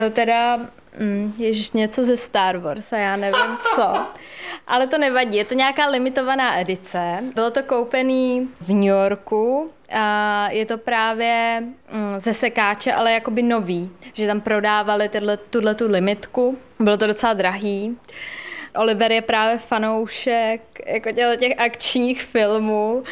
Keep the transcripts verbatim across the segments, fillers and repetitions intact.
To teda, mm, ježiš, něco ze Star Wars a já nevím co. Ale to nevadí, je to nějaká limitovaná edice. Bylo to koupený v New Yorku a je to právě mm, ze sekáče, ale jakoby nový. Že tam prodávali tuhle tu limitku. Bylo to docela drahý. Oliver je právě fanoušek jako těch akčních filmů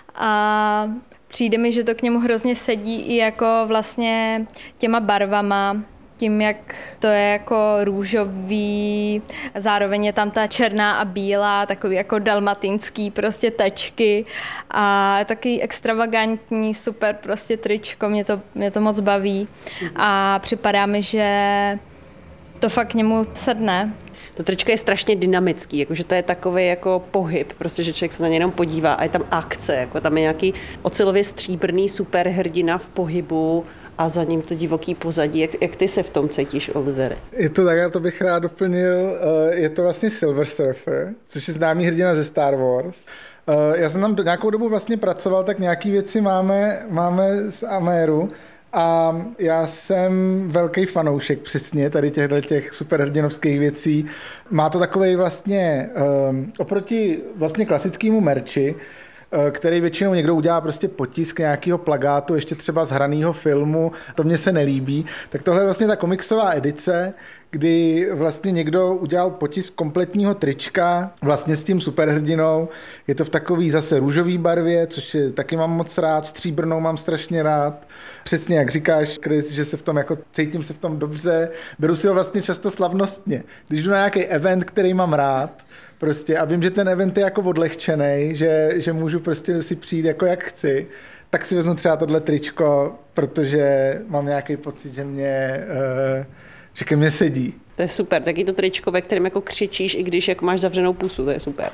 a přijde mi, že to k němu hrozně sedí i jako vlastně těma barvama, tím, jak to je jako růžový, zároveň je tam ta černá a bílá, takový jako dalmatinský prostě tečky a taky extravagantní, super prostě tričko, mě to, mě to moc baví a připadá mi, že to fakt k němu sedne. To tričko je strašně dynamický, jakože to je takový jako pohyb, prostě, že člověk se na ně jenom podívá a je tam akce, jako tam je nějaký ocelově stříbrný superhrdina v pohybu a za ním to divoký pozadí. Jak, jak ty se v tom cítíš, Olivery? Je to tak, já to bych rád doplnil, je to vlastně Silver Surfer, což je známý hrdina ze Star Wars. Já jsem tam nějakou dobu vlastně pracoval, tak nějaký věci máme, máme z Améru. A já jsem velký fanoušek přesně tady těchto těch superhrdinovských věcí. Má to takovej vlastně um, oproti vlastně klasickému merči, který většinou někdo udělá prostě potisk nějakého plakátu, ještě třeba z hraného filmu, to mně se nelíbí. Tak tohle je vlastně ta komiksová edice, kdy vlastně někdo udělal potisk kompletního trička vlastně s tím superhrdinou. Je to v takový zase růžový barvě, což je, taky mám moc rád, stříbrnou mám strašně rád. Přesně jak říkáš, Chris, že se v tom jako cítím se v tom dobře. Beru si ho vlastně často slavnostně. Když jdu na nějaký event, který mám rád, prostě a vím, že ten event je jako odlehčenej, že, že můžu prostě si přijít jako jak chci, tak si vezmu třeba tohle tričko, protože mám nějaký pocit, že mě, uh, že ke mně sedí. To je super, taky to tričko, ve kterém jako křičíš, i když jako máš zavřenou pusu, to je super.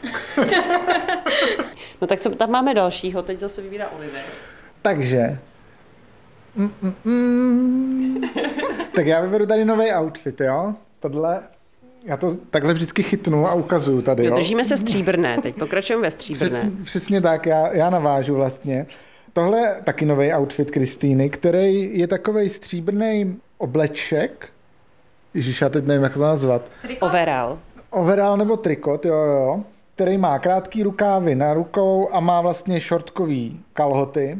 No tak co tam máme dalšího, teď zase vybírá Oliver. Takže, mm, mm, mm. tak já vyberu tady nový outfit, jo, tohle. Já to takhle vždycky chytnu a ukazuju tady. Jo, držíme se stříbrné, teď pokračujeme ve stříbrné. Přesně, přesně tak, já, já navážu vlastně. Tohle je taky nový outfit Kristýny, který je takovej stříbrný obleček. Ježiš, já teď nevím, jak to nazvat. Overall. Overall nebo trikot, jo, jo. Který má krátký rukávy na rukou a má vlastně šortkový kalhoty.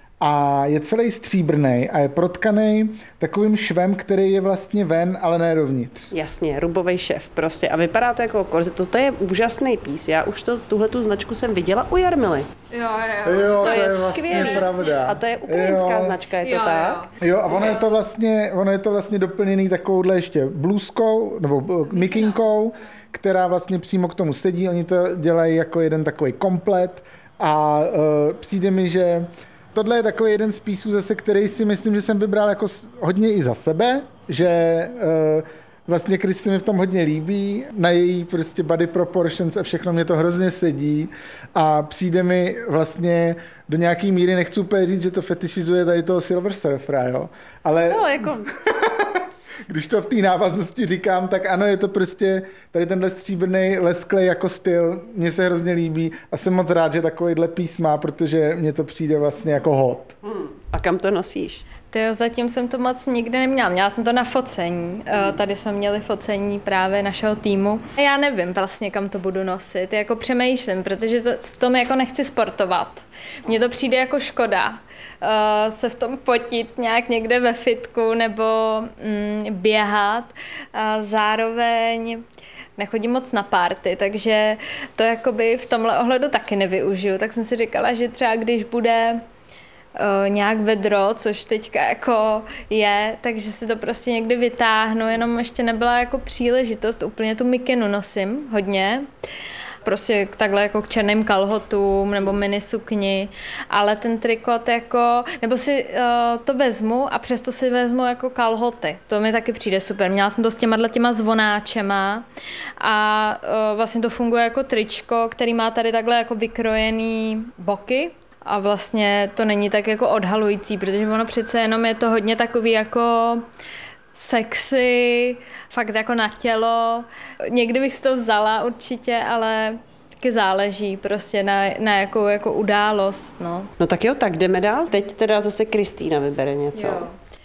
A je celý stříbrnej a je protkaný takovým švem, který je vlastně ven, ale ne dovnitř. Jasně, rubovej šev prostě. A vypadá to jako korzet. To, to je úžasný pís. Já už to, tuhletu značku jsem viděla u Jarmily. Jo, jo. jo to, to je, je vlastně skvělý. Pravda. A to je ukrajinská jo. značka, je to jo, tak? Jo, jo a ono je to vlastně, ono je to vlastně doplněný takovouhle ještě blůzkou, nebo mikinkou, která vlastně přímo k tomu sedí. Oni to dělají jako jeden takový komplet a uh, přijde mi, že tohle je takový jeden z písů zase, který si myslím, že jsem vybral jako hodně i za sebe, že uh, vlastně Kristy mi v tom hodně líbí, na její prostě body proportions a všechno mě to hrozně sedí a přijde mi vlastně do nějaký míry, nechci úplně říct, že to fetišizuje tady toho Silver Surfera, jo, ale... No, jako... Když to v té návaznosti říkám, tak ano, je to prostě tady tenhle stříbrný lesklej jako styl, mně se hrozně líbí a jsem moc rád, že takovýhle pís má, protože mně to přijde vlastně jako hot. Hmm. A kam to nosíš? Tyjo, zatím jsem to moc nikdy neměla. Měla jsem to na focení. Tady jsme měli focení právě našeho týmu. Já nevím vlastně, kam to budu nosit. Jako přemýšlím, protože to, v tom jako nechci sportovat. Mně to přijde jako škoda. Uh, se v tom potit nějak někde ve fitku nebo mm, běhat. Uh, zároveň nechodím moc na party, takže to jakoby v tomhle ohledu taky nevyužiju. Tak jsem si říkala, že třeba když bude uh, nějak vedro, což teďka jako je, takže si to prostě někdy vytáhnu, jenom ještě nebyla jako příležitost. Úplně tu mikinu nosím hodně. Prostě takhle jako k černým kalhotům nebo minisukni, ale ten trikot jako, nebo si uh, to vezmu a přesto si vezmu jako kalhoty. To mi taky přijde super. Měla jsem to s těma těma zvonáčema a uh, vlastně to funguje jako tričko, který má tady takhle jako vykrojený boky a vlastně to není tak jako odhalující, protože ono přece jenom je to hodně takový jako sexy, fakt jako na tělo. Někdy bych si to vzala určitě, ale taky záleží prostě na, na jakou jako událost, no. No tak jo, tak jdeme dál. Teď teda zase Kristýna vybere něco. Jo.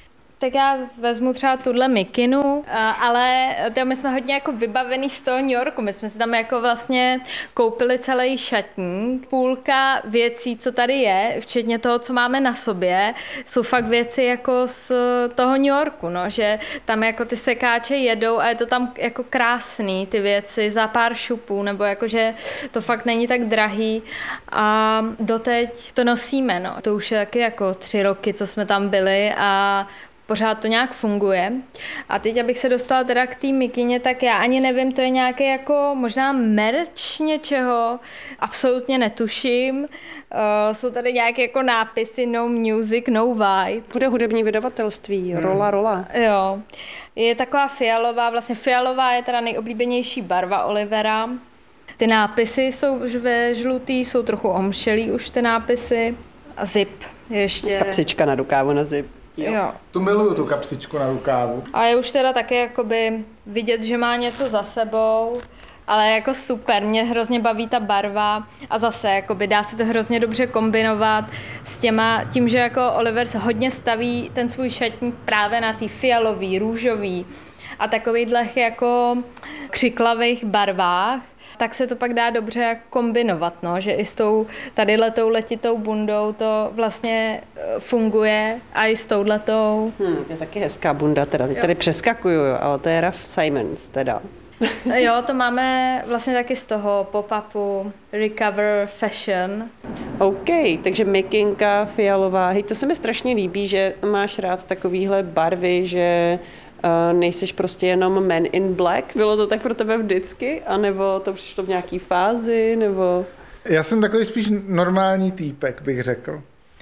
tak já vezmu třeba tuhle mikinu, ale to my jsme hodně jako vybavený z toho New Yorku. My jsme si tam jako vlastně koupili celý šatník. Půlka věcí, co tady je, včetně toho, co máme na sobě, jsou fakt věci jako z toho New Yorku, no, že tam jako ty sekáče jedou a je to tam jako krásný, ty věci za pár šupů, nebo jakože to fakt není tak drahý a doteď to nosíme, no. To už je taky jako tři roky, co jsme tam byli a pořád to nějak funguje. A teď, abych se dostala teda k té mikině, tak já ani nevím, to je nějaké jako možná merch něčeho, absolutně netuším. Uh, jsou tady nějaké jako nápisy no music, no vibe. Bude hudební vydavatelství, hmm. rola, rola. Jo. Je taková fialová, vlastně fialová je teda nejoblíbenější barva Olivera. Ty nápisy jsou už ve žlutý, jsou trochu omšelý už ty nápisy. A zip ještě. Kapsička na rukávu na zip. Jo. jo. Tu miluju, tu kapsičku na rukávu. A je už teda také jakoby vidět, že má něco za sebou, ale jako super, mě hrozně baví ta barva a zase jakoby dá se to hrozně dobře kombinovat s těma, tím, že jako Oliver se hodně staví ten svůj šatník právě na ty fialový, růžový a takových jako křiklavých barvách, tak se to pak dá dobře kombinovat, no, že i s tou tadyhletou letitou bundou to vlastně funguje a i s touhletou. Hmm, je taky hezká bunda teda, teď jo. Tady přeskakuju, ale to je Raf Simons teda. Jo, to máme vlastně taky z toho pop-upu Recover Fashion. OK, takže mikinka fialová, hej, to se mi strašně líbí, že máš rád takovýhle barvy, že Uh, nejseš prostě jenom man in black. Bylo to tak pro tebe vždycky? A nebo to přišlo v nějaký fázi? Nebo... Já jsem takový spíš normální týpek, bych řekl.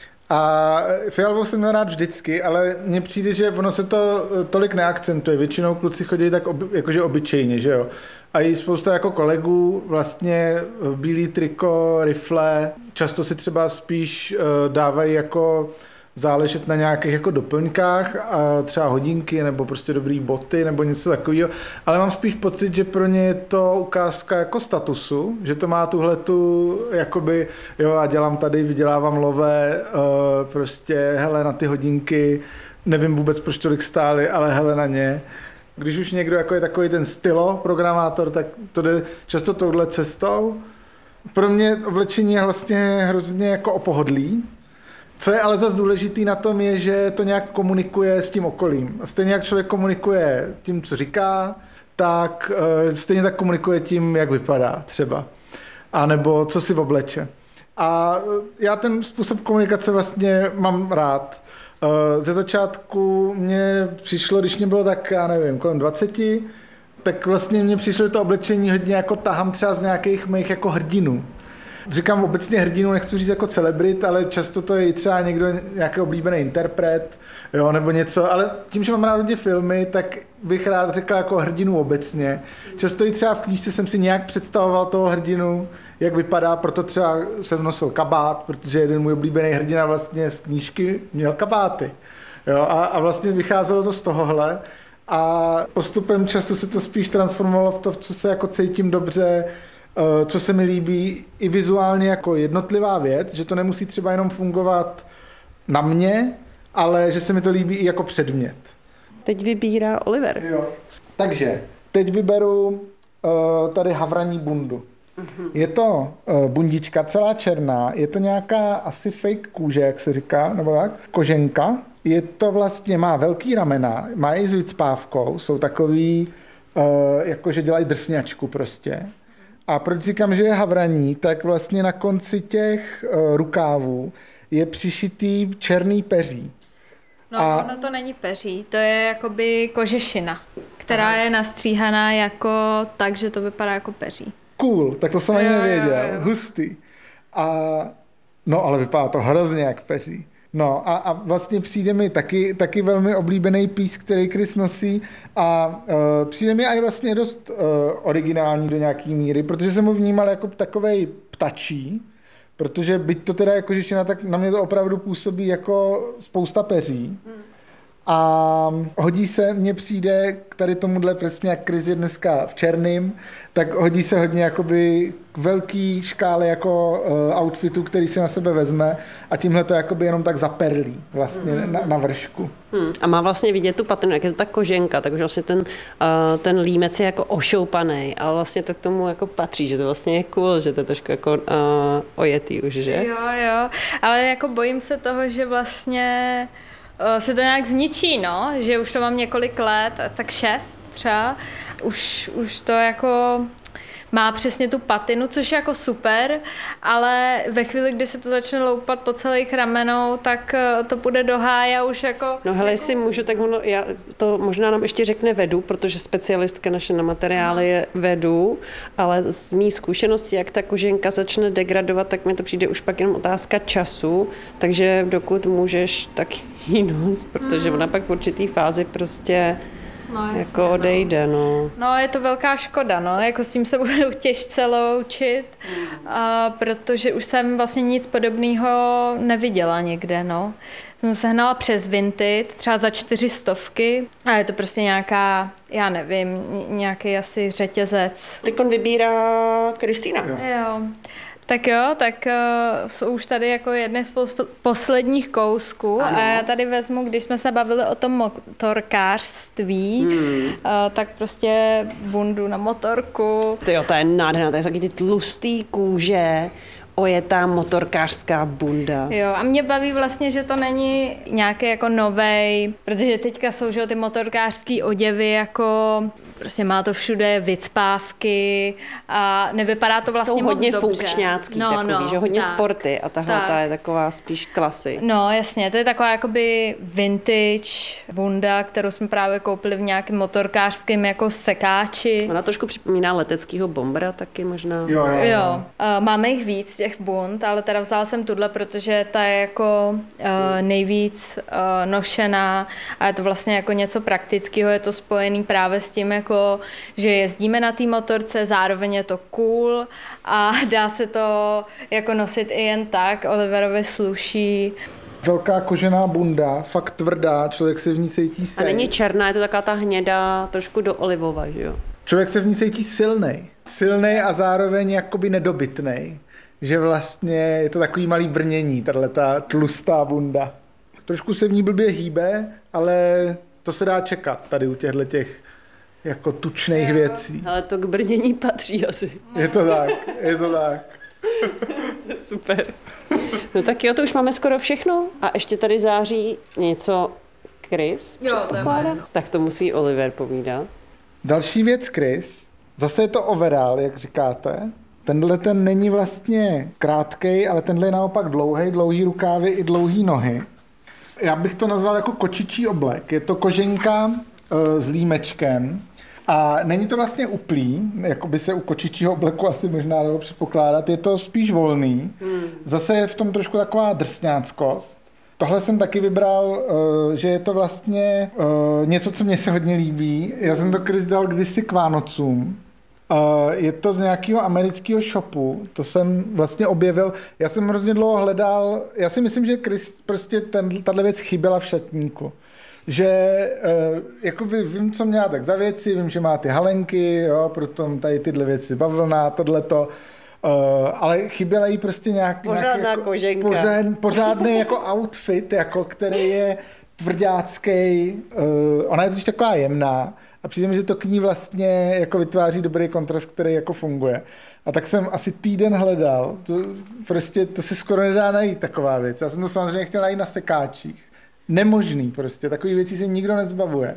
A fialovou jsem měl rád vždycky, ale mně přijde, že ono se to tolik neakcentuje. Většinou kluci chodí tak oby, jakože obyčejně, že jo. A i spousta jako kolegů vlastně bílý triko, rifle, často si třeba spíš uh, dávají jako záležet na nějakých jako doplňkách, a třeba hodinky nebo prostě dobrý boty nebo něco takového, ale mám spíš pocit, že pro ně je to ukázka jako statusu, že to má tuhletu jakoby, jo, a dělám tady, vydělávám lové, uh, prostě hele na ty hodinky, nevím vůbec proč tolik stály, ale hele na ně. Když už někdo jako je takový ten stylo programátor, tak to jde často touhle cestou. Pro mě oblečení je vlastně hrozně jako o pohodlí. Co je ale zase důležitý na tom je, že to nějak komunikuje s tím okolím. A stejně jak člověk komunikuje tím, co říká, tak stejně tak komunikuje tím, jak vypadá třeba. A nebo co si obleče. A já ten způsob komunikace vlastně mám rád. Ze začátku mě přišlo, když mě bylo tak, já nevím, kolem dvaceti, tak vlastně mně přišlo to oblečení hodně jako tahám třeba z nějakých mých jako hrdinů. Říkám obecně hrdinu, nechci říct jako celebrit, ale často to je i třeba někdo, nějaký oblíbený interpret, jo, nebo něco, ale tím, že mám rád hodně filmy, tak bych rád řekl jako hrdinu obecně. Často i třeba v knížce jsem si nějak představoval toho hrdinu, jak vypadá, proto třeba jsem nosil kabát, protože jeden můj oblíbený hrdina vlastně z knížky měl kabáty. Jo, a, a vlastně vycházelo to z tohohle a postupem času se to spíš transformovalo v to, v co se jako cítím dobře, co se mi líbí i vizuálně jako jednotlivá věc, že to nemusí třeba jenom fungovat na mě, ale že se mi to líbí i jako předmět. Teď vybírá Oliver. Jo. Takže teď vyberu uh, tady havraní bundu. Uh-huh. Je to uh, bundička celá černá, je to nějaká asi fake kůže, jak se říká, nebo tak, koženka. Je to vlastně, má velký ramena, má i s vycpávkou, jsou takový, uh, jakože dělají drsňačku prostě. A proč říkám, že je havraní, tak vlastně na konci těch uh, rukávů je přišitý černý peří. No, a... ono to není peří, to je jakoby kožešina, která Aha. je nastříhaná jako tak, že to vypadá jako peří. Cool, tak to jsem ani nevěděl, jo, jo. Hustý. A no, ale vypadá to hrozně jak peří. No a, a vlastně přijde mi taky, taky velmi oblíbený pís, který Chris nosí a uh, přijde mi i vlastně dost uh, originální do nějaký míry, protože jsem ho vnímal jako takovej ptačí, protože byť to teda jako žešina, tak na mě to opravdu působí jako spousta peří. A hodí se, mně přijde k tady tomuhle přesně, jak Chris je dneska v černým, tak hodí se hodně jakoby k velký škále jako uh, outfitu, který si na sebe vezme a tímhle to jakoby jenom tak zaperlí vlastně mm. na, na vršku. Hmm. A má vlastně vidět tu patinu, jak je to ta koženka, takže vlastně ten, uh, ten límec je jako ošoupaný, ale vlastně to k tomu jako patří, že to vlastně je cool, že to je trošku jako uh, ojetý už, že? Jo, jo, ale jako bojím se toho, že vlastně se to nějak zničí, no, že už to mám několik let, tak šest třeba, už, už to jako má přesně tu patinu, což je jako super, ale ve chvíli, kdy se to začne loupat po celých ramenou, tak to půjde do háje už jako... No hele, jako... jestli můžu, tak ono, já, to možná nám ještě řekne Vedu, protože specialistka naše na materiály je Vedu, ale z mý zkušenosti, jak ta koženka začne degradovat, tak mi to přijde už pak jenom otázka času, takže dokud můžeš, tak jí nos, protože mm. ona pak v určitý fázi prostě... No, jasně, jako odejde, no. no. No, je to velká škoda, no, jako s tím se budu těžce loučit, mm. a protože už jsem vlastně nic podobného neviděla někde, no. Jsem se hnala přes Vinted, třeba za čtyři stovky, a je to prostě nějaká, já nevím, nějaký asi řetězec. Teď on vybírá Kristýna. Jo. jo. Tak jo, tak uh, jsou už tady jako jedny z pos- posledních kousků ano. A já tady vezmu, když jsme se bavili o tom motorkářství, hmm. uh, tak prostě bundu na motorku. Tyjo, to je nádherná, to je taky ty tlustý kůže, ojetá motorkářská bunda. Jo, a mě baví vlastně, že to není nějaký jako novej, protože teďka jsou že, ty motorkářský oděvy jako prostě má to všude vycpávky a nevypadá to vlastně jsou moc hodně dobře. funkčňácký no, takový, no, že hodně tak, sporty a tahle tak. ta je taková spíš klasy. No jasně, to je taková jakoby vintage bunda, kterou jsme právě koupili v nějakém motorkářském jako sekáči. Ona trošku připomíná leteckýho bombera taky možná. Jo, jo, jo. jo. Uh, máme jich víc těch bund, ale teda vzala jsem tuhle, protože ta je jako uh, nejvíc uh, nošená a je to vlastně jako něco praktického, je to spojený právě s tím jako že jezdíme na té motorce, zároveň je to cool a dá se to jako nosit i jen tak, Oliverovi sluší. Velká kožená bunda, fakt tvrdá, člověk se v ní cítí sej. A není černá, je to taková ta hnědá, trošku do olivova, že jo? Člověk se v ní cítí silnej. Silnej a zároveň jakoby nedobytnej. Že vlastně je to takový malý brnění, tato tlustá bunda. Trošku se v ní blbě hýbe, ale to se dá čekat tady u těchto těch jako tučných jo. věcí. Ale to k brnění patří asi. Je to tak, je to tak. Super. No tak jo, to už máme skoro všechno. A ještě tady září něco Chris. Jo, to je tak to musí Oliver povídat. Další věc, Chris. Zase je to overall, jak říkáte. Tenhle ten není vlastně krátkej, ale tenhle je naopak dlouhý, dlouhý rukávy i dlouhý nohy. Já bych to nazval jako kočičí oblek. Je to koženka uh, s límečkem. A není to vlastně uplý, jako by se u kočičího obleku asi možná dalo předpokládat, je to spíš volný. Hmm. Zase je v tom trošku taková drsňáckost. Tohle jsem taky vybral, že je to vlastně něco, co mně se hodně líbí. Já jsem to Chris dal kdysi k Vánocům. Je to z nějakého amerického shopu, to jsem vlastně objevil. Já jsem hrozně dlouho hledal, já si myslím, že Chris prostě tato věc chyběla v šatníku. Že jako vím, co měla tak za věci, vím, že má ty halenky, jo, proto tady tyhle věci, bavlna, tohleto, uh, ale chyběla jí prostě nějak, pořádná nějaký, jako, koženka. Pořád, pořádný jako outfit, jako, který je tvrďácký, uh, ona je totiž taková jemná a přijde mi, že to k ní vlastně jako vytváří dobrý kontrast, který jako funguje. A tak jsem asi týden hledal, to, prostě to se skoro nedá najít taková věc. Já jsem to samozřejmě chtěl najít na sekáčích. Nemožný prostě, takových věcí se nikdo nezbavuje.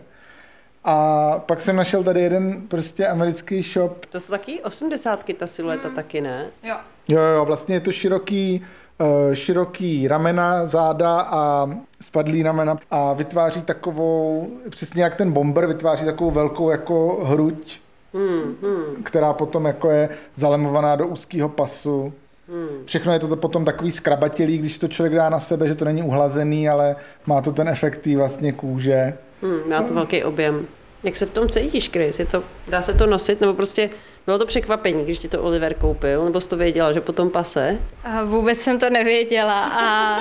A pak jsem našel tady jeden prostě americký shop. To jsou taky osmdesátky, ta silueta hmm. taky, ne? Jo. Jo, jo, vlastně je to široký, uh, široký ramena, záda a spadlý ramena a vytváří takovou, přesně jak ten bomber, vytváří takovou velkou jako hruď, hmm, hmm. která potom jako je zalemovaná do úzkého pasu. Hmm. Všechno je to potom takový skrabatělý, když to člověk dá na sebe, že to není uhlazený, ale má to ten efekt tý vlastně kůže. Hmm, má to hmm. velký objem. Jak se v tom cítíš, Chris? Je to, dá se to nosit, nebo prostě bylo to překvapení, když ti to Oliver koupil, nebo jsi to věděla, že potom pase? A vůbec jsem to nevěděla a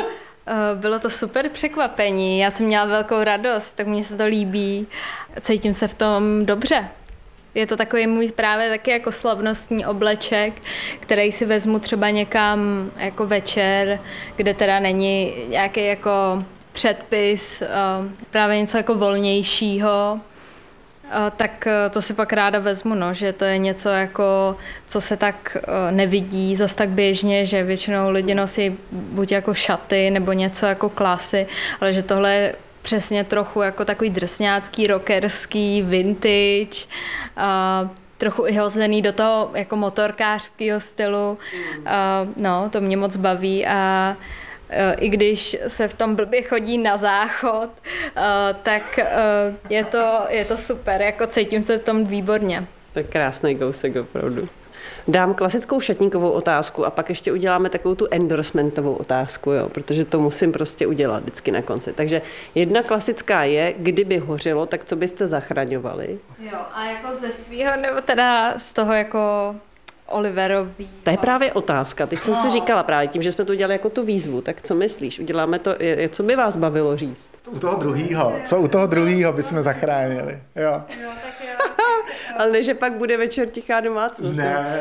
Bylo to super překvapení, já jsem měla velkou radost, tak mně se to líbí, cítím se v tom dobře. Je to takový můj právě taky jako slavnostní obleček, který si vezmu třeba někam jako večer, kde teda není nějaký jako předpis, právě něco jako volnějšího. Tak to si pak ráda vezmu, no, že to je něco jako, co se tak nevidí zas tak běžně, že většinou lidi nosí buď jako šaty nebo něco jako klasy, ale že tohle je přesně trochu jako takový drsňácký, rockerský, vintage, a trochu i hozený do toho jako motorkářského stylu. A, no, to mě moc baví a i když se v tom blbě chodí na záchod, tak je to, je to super, jako cítím se v tom výborně. To je krásný kousek, opravdu. Dám klasickou šatníkovou otázku a pak ještě uděláme takovou tu endorsementovou otázku, jo, protože to musím prostě udělat vždycky na konci. Takže jedna klasická je, kdyby hořelo, tak co byste zachraňovali? Jo, a jako ze svýho, nebo teda z toho jako Oliverový. To je právě otázka. Teď jsem si říkala právě tím, že jsme to udělali jako tu výzvu, tak co myslíš? Uděláme to, co by vás bavilo říct? U toho druhýho. Co u toho druhýho bychom zachránili? Jo. Jo, tak jo. Ale ne, že pak bude večer tichá domácnost. Ne.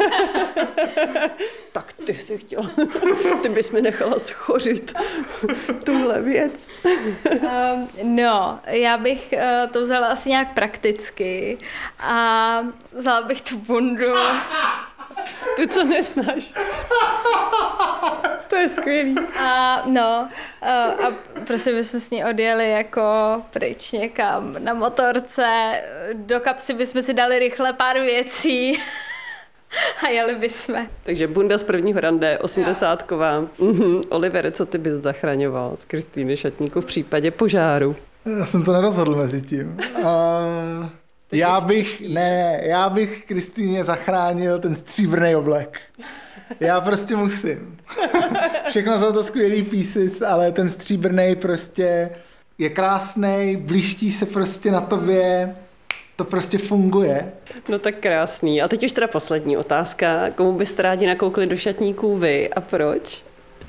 Tak ty jsi chtěla, ty bys mi nechala schořit tuhle věc. Um, no, já bych uh, to vzala asi nějak prakticky a vzala bych tu bundu. Ty, co neznáš. To je skvělý. A no, uh, a prostě bychom s ní odjeli jako pryč někam na motorce, do kapsy bychom si dali rychle pár věcí a jeli bychom. Takže bunda z prvního rande, osmdesátková. Mhm. Oliver, co ty bys zachraňoval z Kristýny Šatníku v případě požáru? Já jsem to nerozhodl mezi tím. Uh, já bych, ne, já bych Kristýně zachránil ten stříbrný oblek. Já prostě musím. Všechno jsou to skvělý pieces, ale ten stříbrný prostě je krásnej, bliští se prostě na tobě, to prostě funguje. No tak krásný. A teď už teda poslední otázka. Komu byste rádi nakoukli do šatníků vy a proč?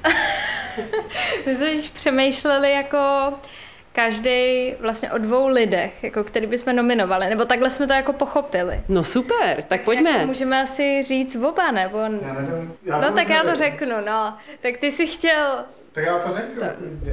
My jsme již přemýšleli jako každý vlastně o dvou lidech, jako který bychom nominovali, nebo takhle jsme to jako pochopili. No super, tak pojďme. Jak můžeme asi říct oba, nebo... Já nevím, já no tak já to nevím. řeknu, no. Tak ty jsi chtěl... Tak já to řeknu. To...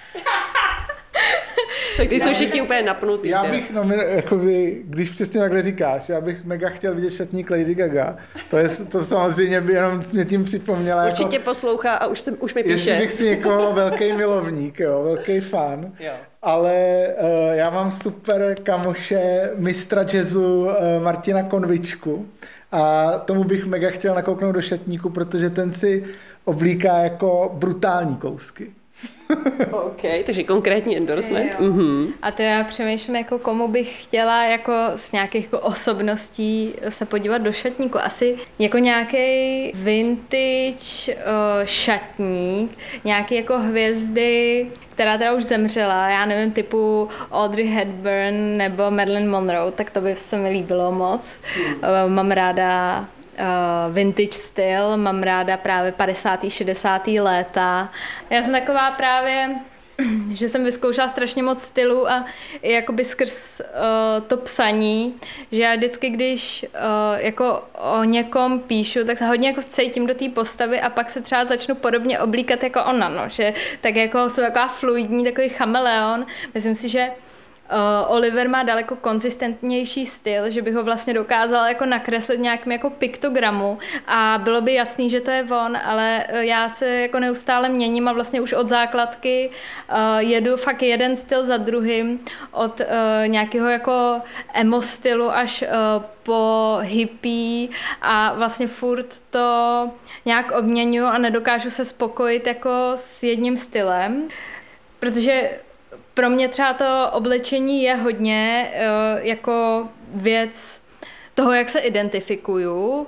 Tak ty Já jsou bych- všichni úplně napnutý. Já teda. bych, nomino, jakoby, když přesně takhle říkáš, já bych mega chtěl vidět šatník Lady Gaga. To, je, to samozřejmě by jenom mě tím připomněla. Určitě jako, poslouchá a už, se, už mi jestli píše. bych si jako velký milovník, jo, velký fan. Jo. Ale uh, já mám super kamoše mistra jazzu uh, Martina Konvičku a tomu bych mega chtěl nakouknout do šatníku, protože ten si oblíká jako brutální kousky. OK, takže konkrétní endorsement. Jo. Mhm. A to já přemýšlím, jako komu bych chtěla jako z nějakých jako osobností se podívat do šatníku. Asi jako nějaký vintage uh, šatník, nějaký jako hvězdy, která teda už zemřela, já nevím, typu Audrey Hepburn nebo Marilyn Monroe, tak to by se mi líbilo moc. Hmm. Uh, mám ráda Uh, vintage styl, mám ráda právě padesátá šedesátá léta. Já jsem taková právě, že jsem vyzkoušela strašně moc stylů a i jakoby skrz uh, to psaní, že já vždycky, když uh, jako o někom píšu, tak se hodně jako cítím do té postavy a pak se třeba začnu podobně oblíkat jako ona, no, že tak jako jsem taková fluidní, takový chameleon. Myslím si, že Uh, Oliver má daleko konzistentnější styl, že bych ho vlastně dokázala jako nakreslit nějakým jako piktogramu a bylo by jasný, že to je on, ale uh, já se jako neustále měním a vlastně už od základky uh, jedu fakt jeden styl za druhým, od uh, nějakého jako emo stylu až uh, po hippie a vlastně furt to nějak obměňuju a nedokážu se spokojit jako s jedním stylem, protože pro mě třeba to oblečení je hodně uh, jako věc toho, jak se identifikuju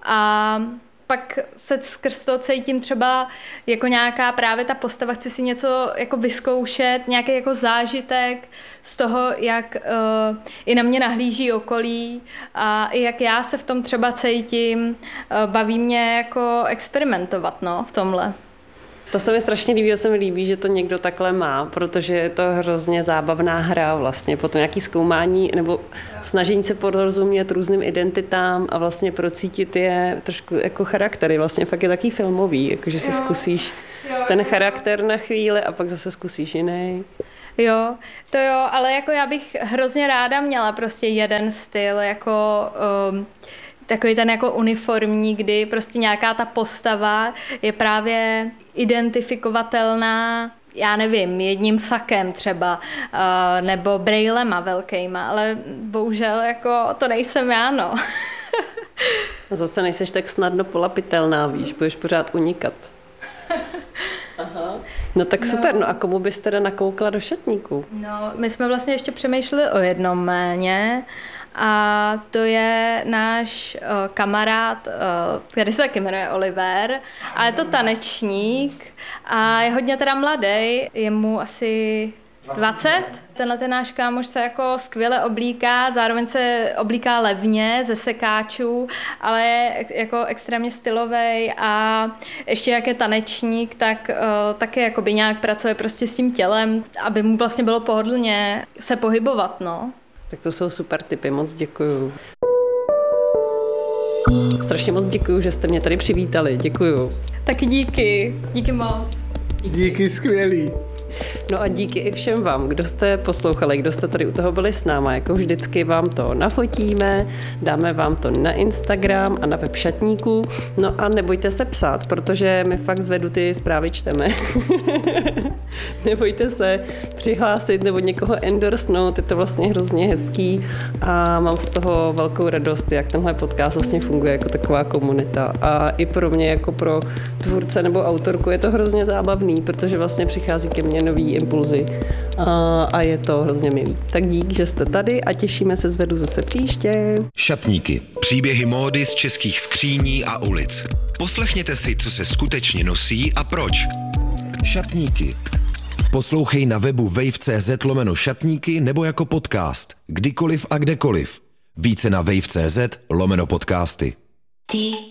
a pak se skrz to cítím třeba jako nějaká právě ta postava, chci si něco jako vyzkoušet, nějaký jako zážitek z toho, jak uh, i na mě nahlíží okolí a i jak já se v tom třeba cítím, uh, baví mě jako experimentovat, no, v tomhle. To se mi strašně líbí, že se mi líbí, že to někdo takhle má, protože je to hrozně zábavná hra vlastně, potom nějaký zkoumání nebo snažení se porozumět různým identitám a vlastně procítit je trošku jako charaktery, vlastně fakt je taky filmový, jakože si zkusíš ten charakter na chvíli a pak zase zkusíš jiný. Jo, to jo, ale jako já bych hrozně ráda měla prostě jeden styl, jako um, takový ten jako uniformní, kdy prostě nějaká ta postava je právě identifikovatelná, já nevím, jedním sakem třeba, uh, nebo brejlema velkejma, ale bohužel jako to nejsem já, no. A zase nejseš tak snadno polapitelná, víš, budeš pořád unikat. Aha. No tak no. Super, no a komu bys teda nakoukla do šatníku? No, my jsme vlastně ještě přemýšleli o jednom jméně a to je náš uh, kamarád, uh, který se taky jmenuje Oliver a je to tanečník a je hodně teda mladý, je mu asi dvacet. Tenhle ten náš kámoš se jako skvěle oblíká, zároveň se oblíká levně ze sekáčů, ale je jako extrémně stylovej a ještě jak je tanečník, tak uh, taky jakoby nějak pracuje prostě s tím tělem, aby mu vlastně bylo pohodlně se pohybovat, no. Tak to jsou super tipy, moc děkuju. Strašně moc děkuju, že jste mě tady přivítali, děkuju. Taky díky, díky moc. Díky, skvělý. No a díky i všem vám, kdo jste poslouchali, kdo jste tady u toho byli s náma. Jako vždycky vám to nafotíme, dáme vám to na Instagram a na web Šatníku. No a nebojte se psát, protože my fakt zvedu ty zprávy čteme. Nebojte se přihlásit nebo někoho endorsnout, je to vlastně hrozně hezký a mám z toho velkou radost, jak tenhle podcast vlastně funguje jako taková komunita. A i pro mě jako pro tvůrce nebo autorku je to hrozně zábavný, protože vlastně přichází ke mně nový impulzy a, a je to hrozně milý. Tak dík, že jste tady a těšíme se zvedu zase příště. Šatníky. Příběhy módy z českých skříní a ulic. Poslechněte si, co se skutečně nosí a proč. Šatníky. Poslouchej na webu wave.cz lomeno šatníky nebo jako podcast. Kdykoliv a kdekoliv. Více na wave.cz lomeno podcasty.